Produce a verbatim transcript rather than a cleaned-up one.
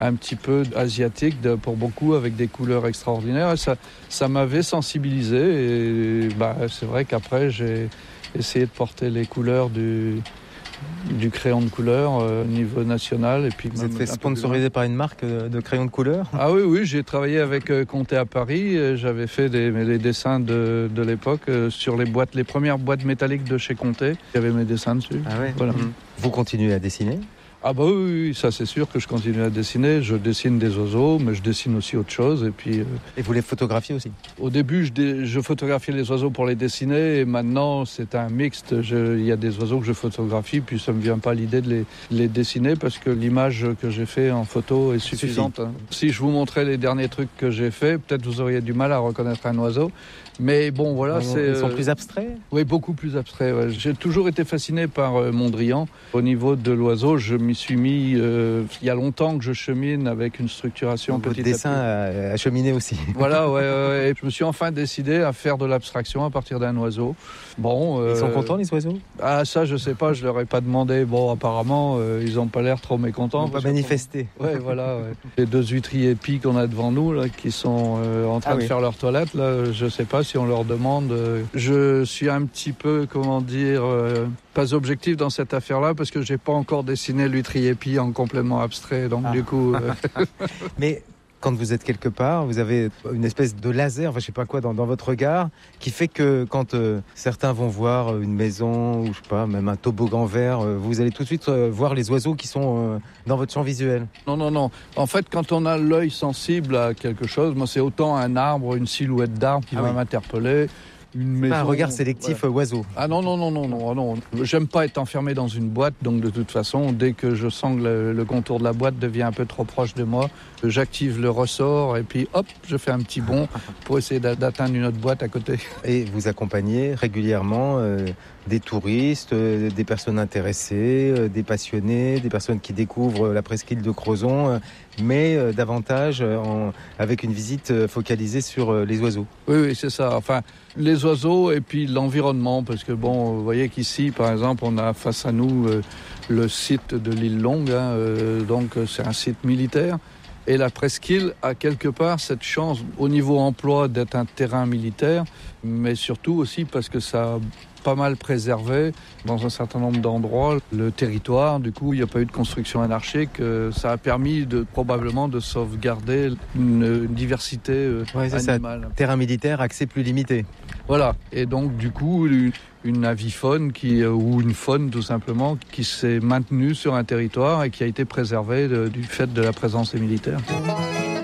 un petit peu asiatique de, pour beaucoup, avec des couleurs extraordinaires. Et ça, ça m'avait sensibilisé et bah, c'est vrai qu'après j'ai essayé de porter les couleurs du, du crayon de couleur euh, au niveau national. Et puis vous êtes fait sponsoriser par une marque de crayon de couleur ? Ah oui, oui, j'ai travaillé avec euh, Conté à Paris. Euh, j'avais fait des, les dessins de, de l'époque euh, sur les boîtes, les premières boîtes métalliques de chez Conté. Il y avait mes dessins dessus. Ah ouais. Voilà. Mmh. Vous continuez à dessiner ? Ah bah oui, oui, ça c'est sûr que je continue à dessiner. Je dessine des oiseaux, mais je dessine aussi autre chose. Et puis. Euh, et vous les photographiez aussi ? Au début, je, dé, je photographiais les oiseaux pour les dessiner, et maintenant c'est un mixte. Je, il y a des oiseaux que je photographie, puis ça me vient pas l'idée de les, les dessiner parce que l'image que j'ai fait en photo est suffisante. Hein. Si je vous montrais les derniers trucs que j'ai fait, peut-être vous auriez du mal à reconnaître un oiseau. Mais bon, voilà, non, c'est. Ils sont plus abstraits ? Oui, beaucoup plus abstraits. Ouais. J'ai toujours été fasciné par euh, Mondrian. Au niveau de l'oiseau, je m'y suis mis. Euh, il y a longtemps que je chemine avec une structuration donc, petit votre dessin à petit. a, a cheminé aussi. Voilà, ouais, ouais, et je me suis enfin décidé à faire de l'abstraction à partir d'un oiseau. Bon. Euh, ils sont contents, les oiseaux ? Ah, ça, je sais pas, je leur ai pas demandé. Bon, apparemment, euh, ils ont pas l'air trop mécontents. Ils n'ont pas manifesté. Ouais, voilà. Ouais. Les deux huîtriers épis qu'on a devant nous, là, qui sont euh, en train ah, de oui. faire leur toilette, là, je sais pas si on leur demande. Je suis un petit peu, comment dire, euh, pas objectif dans cette affaire-là parce que j'ai pas encore dessiné l'huîtrier épi en complément abstrait, donc ah. du coup. Euh... Mais quand vous êtes quelque part, vous avez une espèce de laser, enfin je sais pas quoi, dans, dans votre regard, qui fait que quand euh, certains vont voir une maison ou je sais pas, même un toboggan vert, euh, vous allez tout de suite euh, voir les oiseaux qui sont euh, dans votre champ visuel. Non, non, non. En fait, quand on a l'œil sensible à quelque chose, moi c'est autant un arbre, une silhouette d'arbre qui ah va oui. m'interpeller. Une maison, pas un regard sélectif voilà. oiseau. Ah non, non, non, non, non, non. J'aime pas être enfermé dans une boîte, donc de toute façon, dès que je sens que le, le contour de la boîte devient un peu trop proche de moi, j'active le ressort et puis hop, je fais un petit bond pour essayer d'atteindre une autre boîte à côté. Et vous accompagnez régulièrement euh, des touristes, euh, des personnes intéressées, euh, des passionnés, des personnes qui découvrent la presqu'île de Crozon, euh, mais euh, davantage euh, en, avec une visite euh, focalisée sur euh, les oiseaux. Oui, oui, c'est ça. Enfin, les oiseaux et puis l'environnement, parce que bon, vous voyez qu'ici, par exemple, on a face à nous euh, le site de l'île Longue, hein, euh, donc c'est un site militaire. Et la presqu'île a quelque part cette chance, au niveau emploi, d'être un terrain militaire, mais surtout aussi parce que ça a pas mal préservé dans un certain nombre d'endroits le territoire. Du coup, il n'y a pas eu de construction anarchique. Ça a permis de, probablement de sauvegarder une, une diversité euh, ouais, c'est animale. Ça. Terrain militaire, accès plus limité. Voilà. Et donc, du coup, une, une avifaune qui, ou une faune, tout simplement, qui s'est maintenue sur un territoire et qui a été préservée de, du fait de la présence des militaires.